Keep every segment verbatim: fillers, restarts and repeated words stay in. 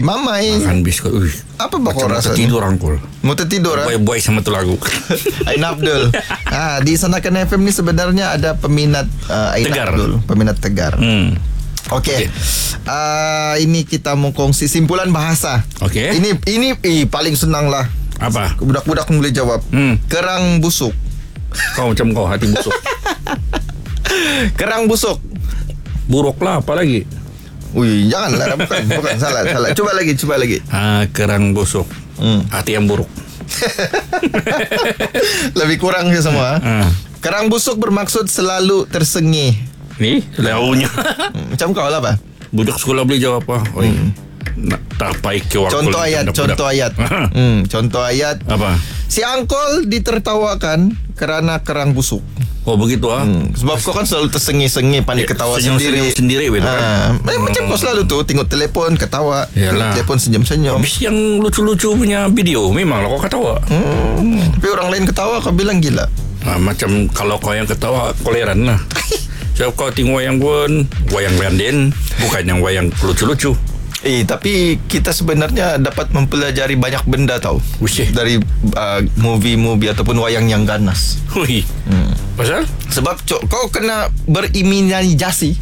Mamai. Makan biskut. Uy, apa bakal rasa? Tidur angkul. Mau tertidur ah? Boy-boy sama tu lagu. Ain Abdul. Ah, di Sanakan F M ni sebenarnya ada peminat uh, Ain Tegar. Abdul, peminat Tegar. Hmm. Okey. Okay. Uh, ini kita mau kongsi simpulan bahasa. Okey. Ini ini eh, paling senang lah. Apa? Budak-budak boleh jawab. Hmm. Kerang busuk. Kau macam kau hati busuk. Kerang busuk. Buruk lah, apa lagi? Ui, janganlah, bukan, bukan salah, salah. Coba lagi, coba lagi. Ah, kerang busuk. Hmm. Hati yang buruk. Lebih kurang je semua. Ah. Kerang busuk bermaksud selalu tersengih. Ni, launya. Macam kau lah, apa? Budak sekolah boleh jawab apa? Oi. Hmm. Nak tapai ke waktu. Contoh ayat, contoh ayat. hmm, contoh ayat. Apa? Si angkol ditertawakan kerana kerang busuk. Oh begitu ah. Hmm, sebab kau kan selalu tersengih-sengih, pandai ketawa sendiri. Senyum sendiri betul ha, kan. hmm. Macam kau selalu tu tengok telefon ketawa. Yalah. Telefon senyum-senyum. Habis yang lucu-lucu punya video memanglah kau ketawa. Hmm. Tapi orang lain ketawa kau bilang gila. Ha, macam kalau kau yang ketawa koleran lah. Sebab kau tengok wayang pun wayang ganden, bukan yang wayang lucu-lucu. Eh, tapi kita sebenarnya dapat mempelajari banyak benda tau. Usyih. Dari uh, movie-movie ataupun wayang yang ganas. Hui. Hmm. Pasal? Sebab cok, kau kena berimajinasi.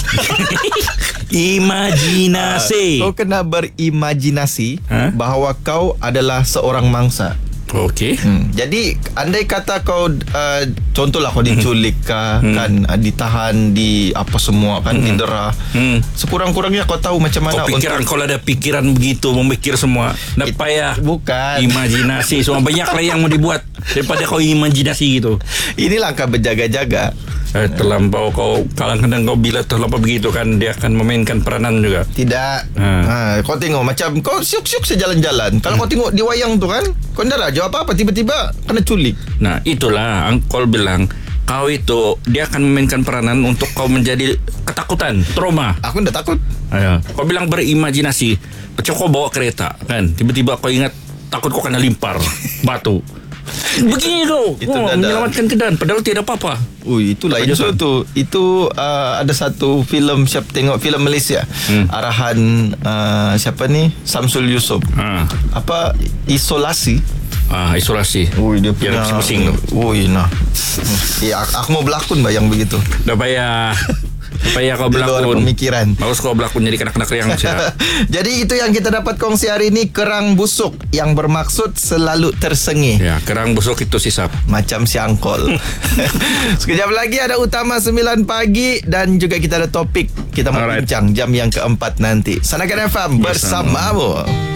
Imajinasi. Uh, kau kena berimajinasi huh? bahawa kau adalah seorang mangsa. Okey. Hmm. Jadi andai kata kau uh, contohlah kau diculik kah, hmm. kan uh, ditahan di apa semua kan, hmm. didera. Hmm. Sekurang-kurangnya kau tahu macam mana. Kau pikiran untuk... kau ada pikiran begitu, memikir semua. Tak payah. Bukan. Imajinasi semua banyak lah yang mau dibuat daripada kau imajinasi gitu. Inilah kau berjaga-jaga. Eh, terlampau kau kadang-kadang kau bila terlampau begitu kan dia akan memainkan peranan juga. Tidak. Ha. Ha, kau tengok macam kau syuk-syuk sejalan-jalan. Kalau hmm. kau tengok di wayang tu kan, kau tak ada jawab apa-apa, tiba-tiba kena culik. Nah, itulah angkol bilang kau itu dia akan memainkan peranan untuk kau menjadi ketakutan, trauma. Aku tak takut. Ayo. Kau bilang berimajinasi. Macam kau bawa kereta kan, tiba-tiba kau ingat takut kau kena limpar batu. Begini kau oh, menyelamatkan keadaan padahal tidak apa-apa. Ui, itulah itu tu, tu itu uh, ada satu filem siap tengok filem Malaysia. Hmm. Arahan uh, siapa ni? Samsul Yusof. Ha. Apa isolasi? Ah, isolasi. Ui, dia punya pusing tu. Ui, nah. Ya, aku mau berlakon bayang begitu. Dah payah. Supaya kau berlakon pemikiran. Bagus kau berlakon jadi kanak-kanak yang Jadi itu yang kita dapat kongsi hari ini. Kerang busuk yang bermaksud selalu tersengih. Ya, kerang busuk itu sisap macam si angkol. Sekejap lagi ada Utama sembilan pagi. Dan juga kita ada topik. Kita mau bincang jam yang keempat nanti. Sanakan F M bersamamu.